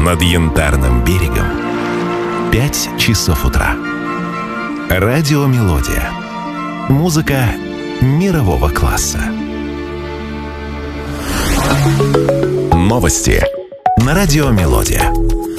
Над Янтарным берегом 5 часов утра. Радиомелодия. Музыка мирового класса. Новости на Радиомелодия.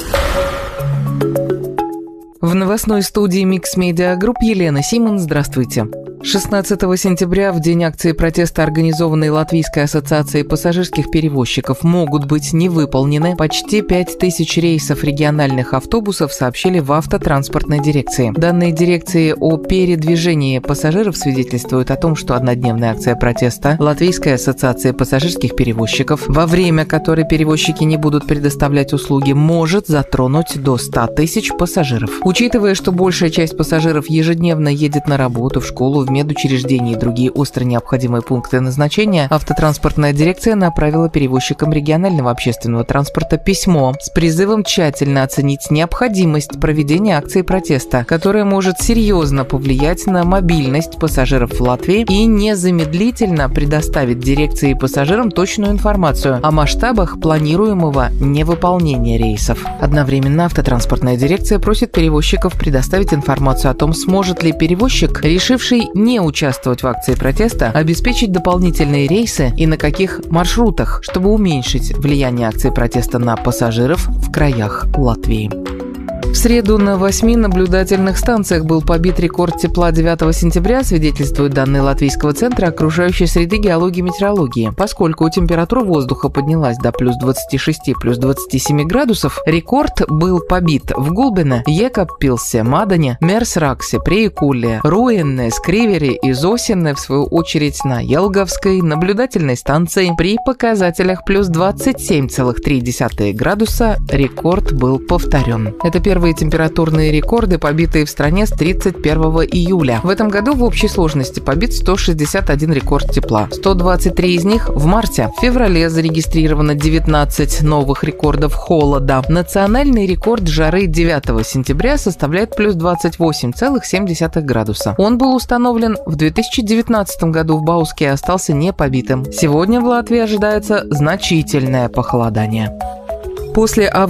В новостной студии Mix Media Group Елена Симон. Здравствуйте. 16 сентября, в день акции протеста, организованной Латвийской ассоциацией пассажирских перевозчиков, могут быть не выполнены почти 5000 рейсов региональных автобусов, сообщили в автотранспортной дирекции. Данные дирекции о передвижении пассажиров свидетельствуют о том, что однодневная акция протеста Латвийской ассоциации пассажирских перевозчиков, во время которой перевозчики не будут предоставлять услуги, может затронуть до 100 тысяч пассажиров. Учитывая, что большая часть пассажиров ежедневно едет на работу, в школу, в медучреждения и другие остро необходимые пункты назначения, автотранспортная дирекция направила перевозчикам регионального общественного транспорта письмо с призывом тщательно оценить необходимость проведения акции протеста, которая может серьезно повлиять на мобильность пассажиров в Латвии, и незамедлительно предоставить дирекции и пассажирам точную информацию о масштабах планируемого невыполнения рейсов. Одновременно автотранспортная дирекция просит перевозчиков предоставить информацию о том, сможет ли перевозчик, решивший не участвовать в акции протеста, обеспечить дополнительные рейсы и на каких маршрутах, чтобы уменьшить влияние акции протеста на пассажиров в краях Латвии. В среду на 8 наблюдательных станциях был побит рекорд тепла 9 сентября, свидетельствуют данные Латвийского центра окружающей среды геологии и метеорологии. Поскольку температура воздуха поднялась до плюс 26, плюс 27 градусов, рекорд был побит в Гулбене, Екаппилсе, Мадане, Мерсраксе, Приекуле, Руенне, Скривере и Зосине, в свою очередь на Елговской наблюдательной станции. При показателях плюс 27,3 градуса рекорд был повторен. Это первые температурные рекорды, побитые в стране с 31 июля. В этом году в общей сложности побит 161 рекорд тепла. 123 из них в марте. В феврале зарегистрировано 19 новых рекордов холода. Национальный рекорд жары 9 сентября составляет плюс 28,7 градуса. Он был установлен в 2019 году в Бауске и остался непобитым. Сегодня в Латвии ожидается значительное похолодание. После